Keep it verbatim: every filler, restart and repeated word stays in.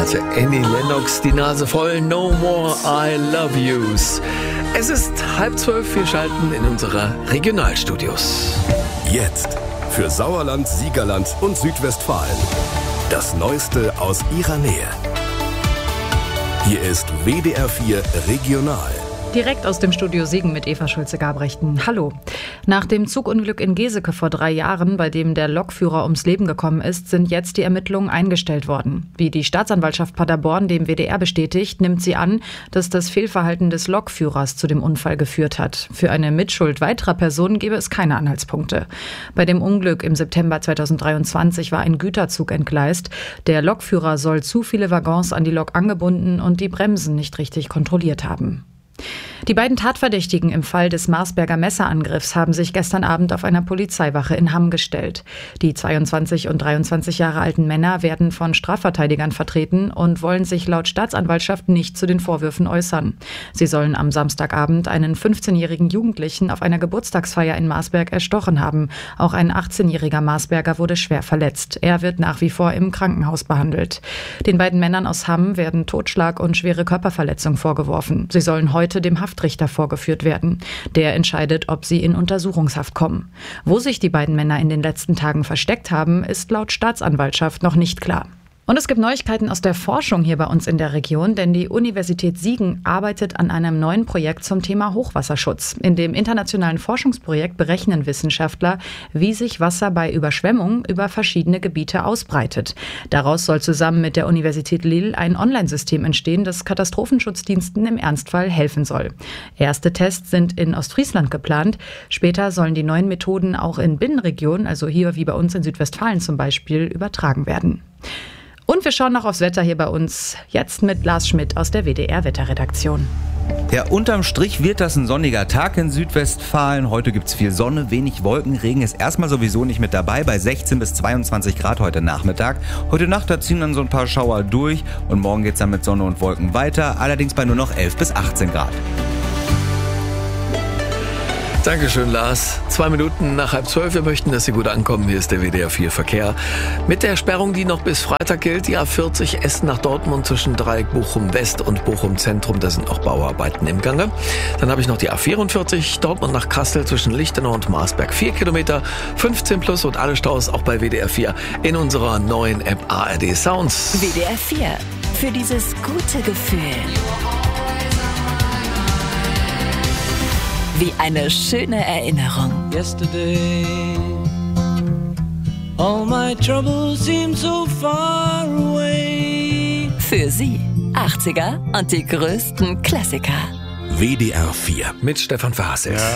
hatte Annie Lennox die Nase voll. No more I love yous. Es ist halb zwölf, wir schalten in unsere Regionalstudios. Jetzt für Sauerland, Siegerland und Südwestfalen. Das Neueste aus ihrer Nähe. Hier ist W D R vier Regional. Direkt aus dem Studio Siegen mit Eva Schulze-Gabrechten. Hallo. Nach dem Zugunglück in Geseke vor drei Jahren, bei dem der Lokführer ums Leben gekommen ist, sind jetzt die Ermittlungen eingestellt worden. Wie die Staatsanwaltschaft Paderborn dem W D R bestätigt, nimmt sie an, dass das Fehlverhalten des Lokführers zu dem Unfall geführt hat. Für eine Mitschuld weiterer Personen gäbe es keine Anhaltspunkte. Bei dem Unglück im September zweitausenddreiundzwanzig war ein Güterzug entgleist. Der Lokführer soll zu viele Waggons an die Lok angebunden und die Bremsen nicht richtig kontrolliert haben. Die beiden Tatverdächtigen im Fall des Marsberger Messerangriffs haben sich gestern Abend auf einer Polizeiwache in Hamm gestellt. Die zweiundzwanzig und dreiundzwanzig Jahre alten Männer werden von Strafverteidigern vertreten und wollen sich laut Staatsanwaltschaft nicht zu den Vorwürfen äußern. Sie sollen am Samstagabend einen fünfzehnjährigen Jugendlichen auf einer Geburtstagsfeier in Marsberg erstochen haben. Auch ein achtzehnjähriger Marsberger wurde schwer verletzt. Er wird nach wie vor im Krankenhaus behandelt. Den beiden Männern aus Hamm werden Totschlag und schwere Körperverletzung vorgeworfen. Sie sollen heute dem Haftrichter vorgeführt werden. Der entscheidet, ob sie in Untersuchungshaft kommen. Wo sich die beiden Männer in den letzten Tagen versteckt haben, ist laut Staatsanwaltschaft noch nicht klar. Und es gibt Neuigkeiten aus der Forschung hier bei uns in der Region, denn die Universität Siegen arbeitet an einem neuen Projekt zum Thema Hochwasserschutz. In dem internationalen Forschungsprojekt berechnen Wissenschaftler, wie sich Wasser bei Überschwemmungen über verschiedene Gebiete ausbreitet. Daraus soll zusammen mit der Universität Lille ein Online-System entstehen, das Katastrophenschutzdiensten im Ernstfall helfen soll. Erste Tests sind in Ostfriesland geplant. Später sollen die neuen Methoden auch in Binnenregionen, also hier wie bei uns in Südwestfalen zum Beispiel, übertragen werden. Und wir schauen noch aufs Wetter hier bei uns, jetzt mit Lars Schmidt aus der W D R-Wetterredaktion. Ja, unterm Strich wird das ein sonniger Tag in Südwestfalen. Heute gibt's viel Sonne, wenig Wolken. Regen ist erstmal sowieso nicht mit dabei, bei sechzehn bis zweiundzwanzig Grad heute Nachmittag. Heute Nacht, da ziehen dann so ein paar Schauer durch und morgen geht's dann mit Sonne und Wolken weiter, allerdings bei nur noch elf bis achtzehn Grad. Dankeschön, Lars. Zwei Minuten nach halb zwölf. Wir möchten, dass Sie gut ankommen. Hier ist der W D R vier Verkehr. Mit der Sperrung, die noch bis Freitag gilt, die A vierzig Essen nach Dortmund zwischen Dreieck Bochum West und Bochum Zentrum. Da sind auch Bauarbeiten im Gange. Dann habe ich noch die A vierundvierzig Dortmund nach Kassel zwischen Lichtenau und Marsberg. Vier Kilometer, fünfzehn plus und alle Staus auch bei W D R vier in unserer neuen App A R D Sounds. W D R vier. Für dieses gute Gefühl. Wie eine schöne Erinnerung. Yesterday, all my troubles seem so far away. Für Sie achtziger und die größten Klassiker. W D R vier Mit Stefan Verhassel. Ja.